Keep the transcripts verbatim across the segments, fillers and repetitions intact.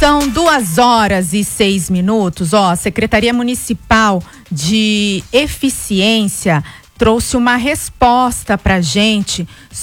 São duas horas e seis minutos. Ó, a Secretaria Municipal de Eficiência trouxe uma resposta pra gente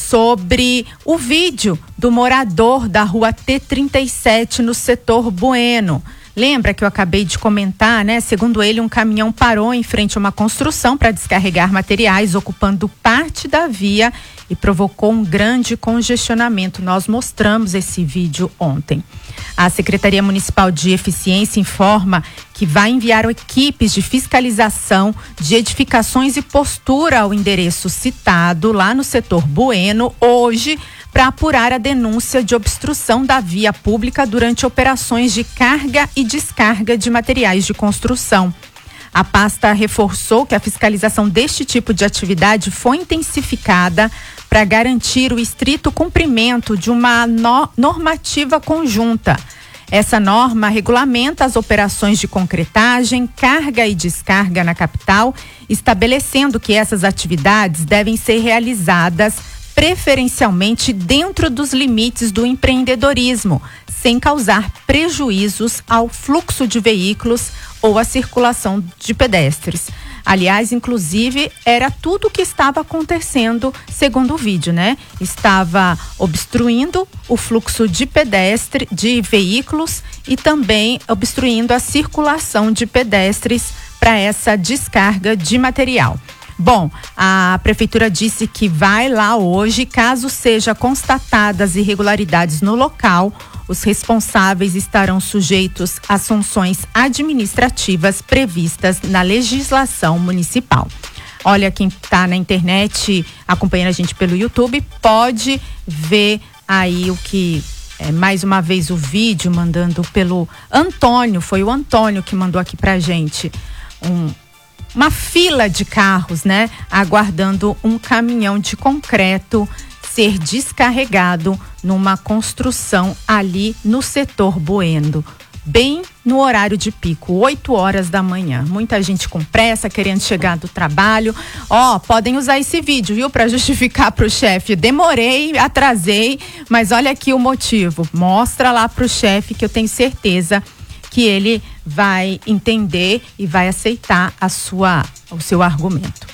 sobre o vídeo do morador da rua T trinta e sete no setor Bueno. Lembra que eu acabei de comentar, né? Segundo ele, um caminhão parou em frente a uma construção para descarregar materiais, ocupando parte da via e provocou um grande congestionamento. Nós mostramos esse vídeo ontem. A Secretaria Municipal de Eficiência informa que vai enviar equipes de fiscalização de edificações e postura ao endereço citado lá no setor Bueno hoje para apurar a denúncia de obstrução da via pública durante operações de carga e descarga de materiais de construção. A pasta reforçou que a fiscalização deste tipo de atividade foi intensificada para garantir o estrito cumprimento de uma no- normativa conjunta. Essa norma regulamenta as operações de concretagem, carga e descarga na capital, estabelecendo que essas atividades devem ser realizadas preferencialmente dentro dos limites do empreendedorismo, sem causar prejuízos ao fluxo de veículos ou à circulação de pedestres. Aliás, inclusive, era tudo o que estava acontecendo, segundo o vídeo, né? Estava obstruindo o fluxo de pedestre, de veículos e também obstruindo a circulação de pedestres para essa descarga de material. Bom, a prefeitura disse que vai lá hoje, caso seja constatadas irregularidades no local, os responsáveis estarão sujeitos às sanções administrativas previstas na legislação municipal. Olha, quem está na internet acompanhando a gente pelo YouTube pode ver aí o que é, mais uma vez o vídeo mandando pelo Antônio, foi o Antônio que mandou aqui pra gente um uma fila de carros, né, aguardando um caminhão de concreto ser descarregado numa construção ali no setor Bueno, bem no horário de pico, oito horas da manhã. Muita gente com pressa, querendo chegar do trabalho. Ó, podem usar esse vídeo, viu, para justificar pro chefe. Demorei, atrasei, mas olha aqui o motivo. Mostra lá pro chefe que eu tenho certeza que ele vai entender e vai aceitar a sua, o seu argumento.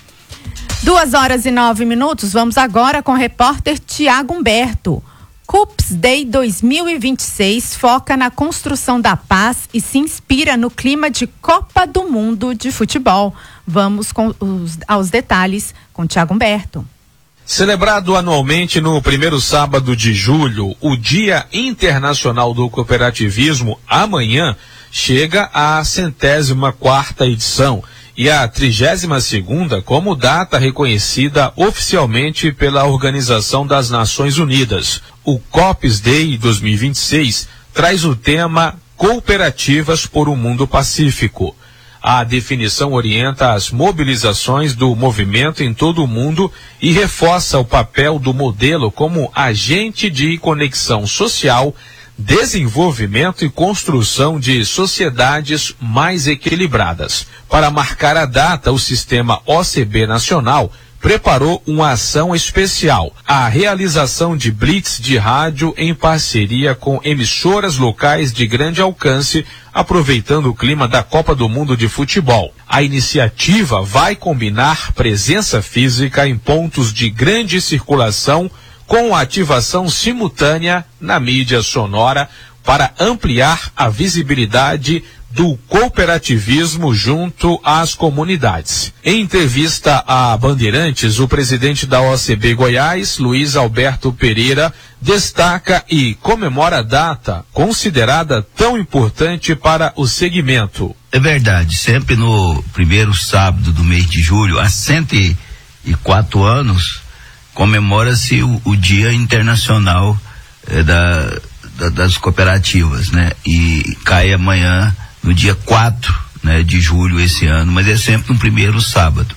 Duas horas e nove minutos, vamos agora com o repórter Tiago Humberto. Cups Day dois mil e vinte e seis foca na construção da paz e se inspira no clima de Copa do Mundo de futebol. Vamos com os, aos detalhes com Tiago Humberto. Celebrado anualmente no primeiro sábado de julho, o Dia Internacional do Cooperativismo, amanhã, chega à centésima quarta edição e à trigésima segunda como data reconhecida oficialmente pela Organização das Nações Unidas. O Cops Day dois mil e vinte e seis traz o tema Cooperativas por um Mundo Pacífico. A definição orienta as mobilizações do movimento em todo o mundo e reforça o papel do modelo como agente de conexão social, desenvolvimento e construção de sociedades mais equilibradas. Para marcar a data, o Sistema O C B Nacional preparou uma ação especial, a realização de blitz de rádio em parceria com emissoras locais de grande alcance, aproveitando o clima da Copa do Mundo de Futebol. A iniciativa vai combinar presença física em pontos de grande circulação com a ativação simultânea na mídia sonora para ampliar a visibilidade do cooperativismo junto às comunidades. Em entrevista à Bandeirantes, o presidente da O C B Goiás, Luiz Alberto Pereira, destaca e comemora a data considerada tão importante para o segmento. É verdade, sempre no primeiro sábado do mês de julho, há cento e quatro anos, comemora-se o, o Dia Internacional eh, da, da, das Cooperativas, né? E cai amanhã no dia quatro, né, de julho esse ano, mas é sempre no primeiro sábado.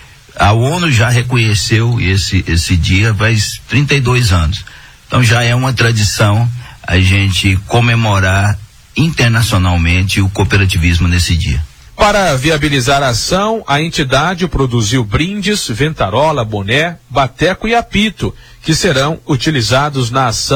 A ONU já reconheceu esse, esse dia faz trinta e dois anos. Então já é uma tradição a gente comemorar internacionalmente o cooperativismo nesse dia. Para viabilizar a ação, a entidade produziu brindes, ventarola, boné, bateco e apito, que serão utilizados na ação